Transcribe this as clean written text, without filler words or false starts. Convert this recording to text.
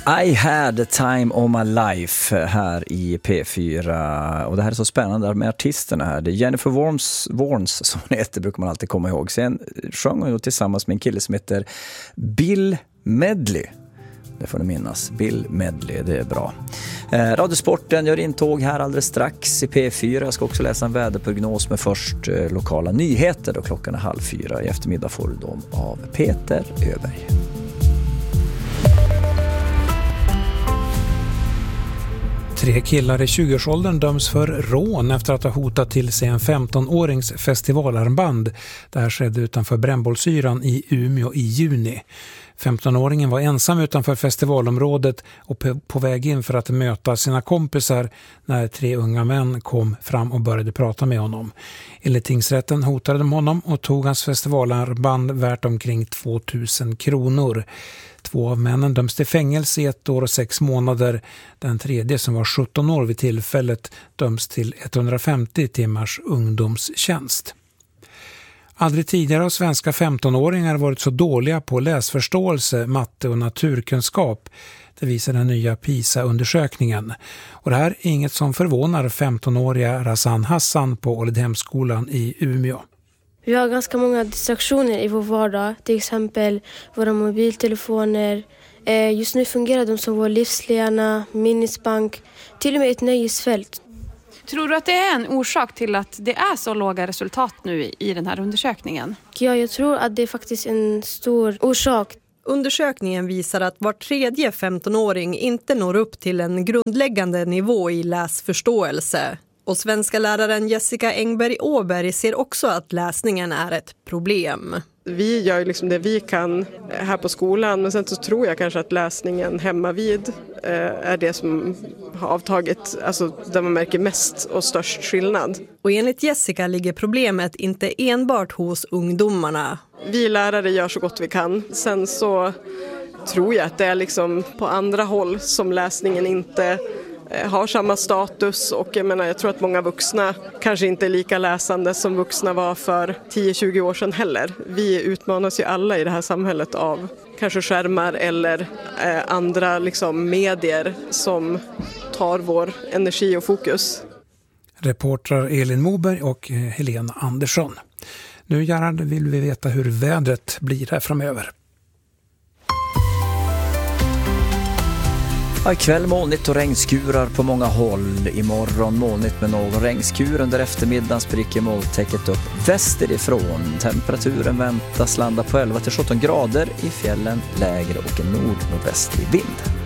I had the time of my life här i P4. Och det här är så spännande med artisterna här. Det är Jennifer Warnes som hon heter, brukar man alltid komma ihåg. Sen sjöng hon tillsammans med en kille som heter Bill Medley. Det får ni minnas. Bill Medley, det är bra. Radiosporten gör intåg här alldeles strax i P4. Jag ska också läsa en väderprognos med först lokala nyheter. Då klockan är 3:30. I eftermiddag får du dem av Peter Öberg. Tre killar i 20-årsåldern döms för rån efter att ha hotat till sig en 15-årings festivalarmband. Det här skedde utanför Brännbollsyran i Umeå i juni. 15-åringen var ensam utanför festivalområdet och på väg in för att möta sina kompisar när tre unga män kom fram och började prata med honom. Enligt tingsrätten hotade de honom och tog hans festivalarmband värt omkring 2000 kronor. 2 av männen döms till fängelse i 1 år och 6 månader. Den tredje, som var 17 år vid tillfället, döms till 150 timmars ungdomstjänst. Aldrig tidigare har svenska 15-åringar varit så dåliga på läsförståelse, matte och naturkunskap. Det visar den nya PISA-undersökningen. Och det här är inget som förvånar 15-åriga Razan Hassan på Ålidhemsskolan i Umeå. Vi har ganska många distraktioner i vår vardag, till exempel våra mobiltelefoner. Just nu fungerar de som vår livslena, minnesbank, till och med ett nöjesfält. Tror du att det är en orsak till att det är så låga resultat nu i den här undersökningen? Ja, jag tror att det är faktiskt en stor orsak. Undersökningen visar att var tredje 15-åring inte når upp till en grundläggande nivå i läsförståelse. Och svenska läraren Jessica Engberg Åberg ser också att läsningen är ett problem. Vi gör liksom det vi kan här på skolan, men sen så tror jag kanske att läsningen hemmavid är det som har avtagit, alltså där man märker mest och störst skillnad. Och enligt Jessica ligger problemet inte enbart hos ungdomarna. Vi lärare gör så gott vi kan. Sen så tror jag att det är liksom på andra håll som läsningen inte har samma status, och jag tror att många vuxna kanske inte är lika läsande som vuxna var för 10-20 år sedan heller. Vi utmanas ju alla i det här samhället av kanske skärmar eller andra liksom medier som tar vår energi och fokus. Reportrar Elin Moberg och Helena Andersson. Nu Gerhard vill vi veta hur vädret blir här framöver. Ikväll molnigt och regnskurar på många håll. Imorgon molnigt med någon regnskur. Under eftermiddagen spricker molntäcket upp västerifrån. Temperaturen väntas landa på 11-17 grader. I fjällen lägre och en nordvästlig vind.